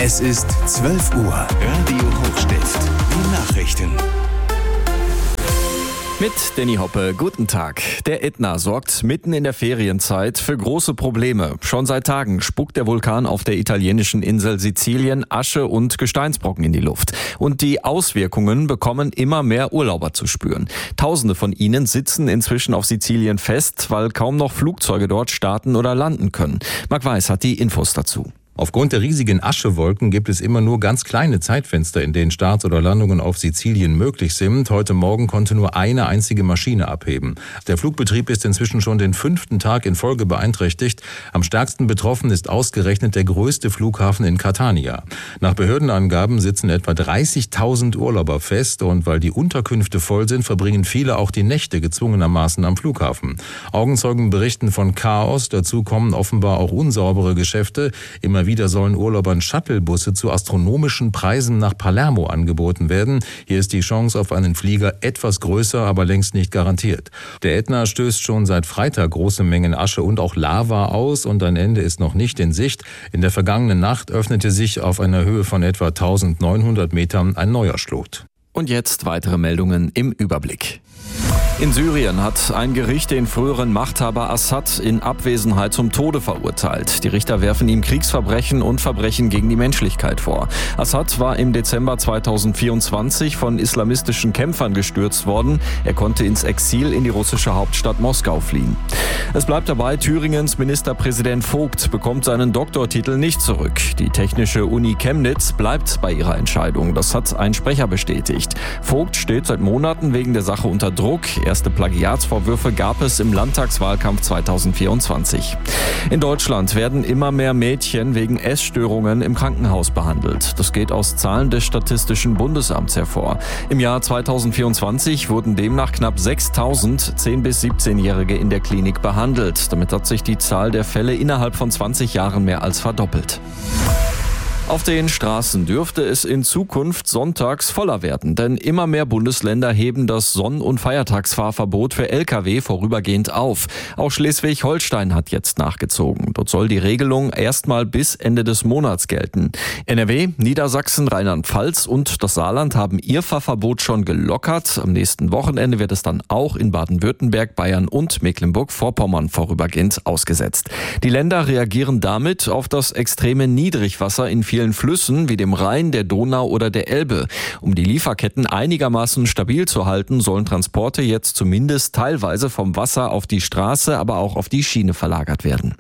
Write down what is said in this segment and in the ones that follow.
Es ist 12 Uhr. Radio Hochstift. Die Nachrichten. Mit Danny Hoppe, guten Tag. Der Ätna sorgt mitten in der Ferienzeit für große Probleme. Schon seit Tagen spuckt der Vulkan auf der italienischen Insel Sizilien Asche und Gesteinsbrocken in die Luft. Und die Auswirkungen bekommen immer mehr Urlauber zu spüren. Tausende von ihnen sitzen inzwischen auf Sizilien fest, weil kaum noch Flugzeuge dort starten oder landen können. Marc Weiß hat die Infos dazu. Aufgrund der riesigen Aschewolken gibt es immer nur ganz kleine Zeitfenster, in denen Starts oder Landungen auf Sizilien möglich sind. Heute Morgen konnte nur eine einzige Maschine abheben. Der Flugbetrieb ist inzwischen schon den 5. Tag in Folge beeinträchtigt. Am stärksten betroffen ist ausgerechnet der größte Flughafen in Catania. Nach Behördenangaben sitzen etwa 30.000 Urlauber fest und weil die Unterkünfte voll sind, verbringen viele auch die Nächte gezwungenermaßen am Flughafen. Augenzeugen berichten von Chaos, dazu kommen offenbar auch unsaubere Geschäfte. Immer wieder sollen Urlaubern Shuttlebusse zu astronomischen Preisen nach Palermo angeboten werden. Hier ist die Chance auf einen Flieger etwas größer, aber längst nicht garantiert. Der Ätna stößt schon seit Freitag große Mengen Asche und auch Lava aus und ein Ende ist noch nicht in Sicht. In der vergangenen Nacht öffnete sich auf einer Höhe von etwa 1900 Metern ein neuer Schlot. Und jetzt weitere Meldungen im Überblick. In Syrien hat ein Gericht den früheren Machthaber Assad in Abwesenheit zum Tode verurteilt. Die Richter werfen ihm Kriegsverbrechen und Verbrechen gegen die Menschlichkeit vor. Assad war im Dezember 2024 von islamistischen Kämpfern gestürzt worden. Er konnte ins Exil in die russische Hauptstadt Moskau fliehen. Es bleibt dabei, Thüringens Ministerpräsident Vogt bekommt seinen Doktortitel nicht zurück. Die Technische Uni Chemnitz bleibt bei ihrer Entscheidung. Das hat ein Sprecher bestätigt. Vogt steht seit Monaten wegen der Sache unter Druck. Erste Plagiatsvorwürfe gab es im Landtagswahlkampf 2024. In Deutschland werden immer mehr Mädchen wegen Essstörungen im Krankenhaus behandelt. Das geht aus Zahlen des Statistischen Bundesamts hervor. Im Jahr 2024 wurden demnach knapp 6.000 10- bis 17-Jährige in der Klinik behandelt. Damit hat sich die Zahl der Fälle innerhalb von 20 Jahren mehr als verdoppelt. Auf den Straßen dürfte es in Zukunft sonntags voller werden, denn immer mehr Bundesländer heben das Sonn- und Feiertagsfahrverbot für Lkw vorübergehend auf. Auch Schleswig-Holstein hat jetzt nachgezogen. Dort soll die Regelung erstmal bis Ende des Monats gelten. NRW, Niedersachsen, Rheinland-Pfalz und das Saarland haben ihr Fahrverbot schon gelockert. Am nächsten Wochenende wird es dann auch in Baden-Württemberg, Bayern und Mecklenburg-Vorpommern vorübergehend ausgesetzt. Die Länder reagieren damit auf das extreme Niedrigwasser in vielen Flüssen wie dem Rhein, der Donau oder der Elbe. Um die Lieferketten einigermaßen stabil zu halten, sollen Transporte jetzt zumindest teilweise vom Wasser auf die Straße, aber auch auf die Schiene verlagert werden.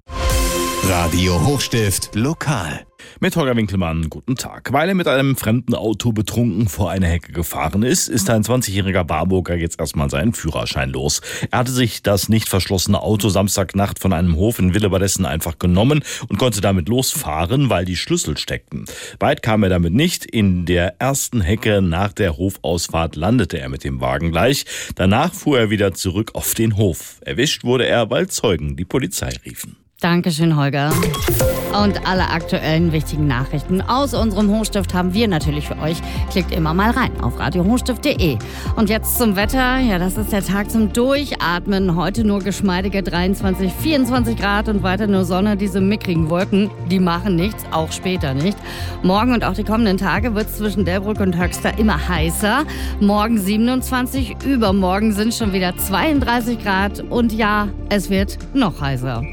Radio Hochstift lokal. Mit Holger Winkelmann, guten Tag. Weil er mit einem fremden Auto betrunken vor eine Hecke gefahren ist ein 20-jähriger Warburger jetzt erstmal seinen Führerschein los. Er hatte sich das nicht verschlossene Auto Samstagnacht von einem Hof in Willebadessen einfach genommen und konnte damit losfahren, weil die Schlüssel steckten. Weit kam er damit nicht. In der ersten Hecke nach der Hofausfahrt landete er mit dem Wagen gleich. Danach fuhr er wieder zurück auf den Hof. Erwischt wurde er, weil Zeugen die Polizei riefen. Dankeschön, Holger. Und alle aktuellen wichtigen Nachrichten aus unserem Hochstift haben wir natürlich für euch. Klickt immer mal rein auf radiohochstift.de. Und jetzt zum Wetter. Ja, das ist der Tag zum Durchatmen. Heute nur geschmeidige 23, 24 Grad und weiter nur Sonne. Diese mickrigen Wolken, die machen nichts, auch später nicht. Morgen und auch die kommenden Tage wird es zwischen Delbrück und Höxter immer heißer. Morgen 27, übermorgen sind schon wieder 32 Grad. Und ja, es wird noch heißer.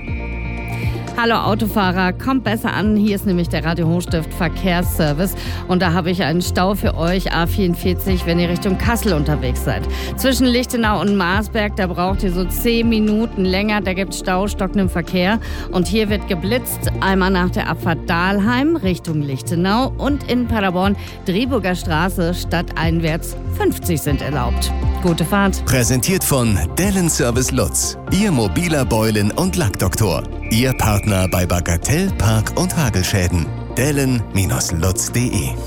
Hallo Autofahrer, kommt besser an. Hier ist nämlich der Radio Hochstift Verkehrsservice und da habe ich einen Stau für euch, A44, wenn ihr Richtung Kassel unterwegs seid. Zwischen Lichtenau und Marsberg, da braucht ihr so 10 Minuten länger, da gibt es Stau, stockenden Verkehr und hier wird geblitzt, einmal nach der Abfahrt Dahlheim Richtung Lichtenau und in Paderborn Driburger Straße stadteinwärts 50 sind erlaubt. Gute Fahrt. Präsentiert von Dellen Service Lutz, Ihr mobiler Beulen- und Lackdoktor. Ihr Partner bei Bagatell, Park- und Hagelschäden. Dellen-lutz.de.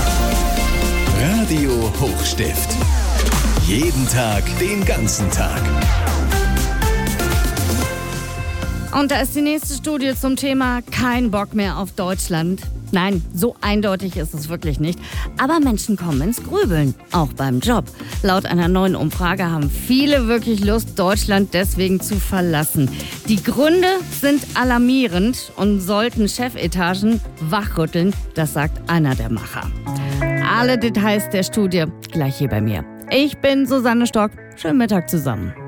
Radio Hochstift. Jeden Tag, den ganzen Tag. Und da ist die nächste Studie zum Thema kein Bock mehr auf Deutschland. Nein, so eindeutig ist es wirklich nicht. Aber Menschen kommen ins Grübeln, auch beim Job. Laut einer neuen Umfrage haben viele wirklich Lust, Deutschland deswegen zu verlassen. Die Gründe sind alarmierend und sollten Chefetagen wachrütteln, das sagt einer der Macher. Alle Details der Studie gleich hier bei mir. Ich bin Susanne Stock. Schönen Mittag zusammen.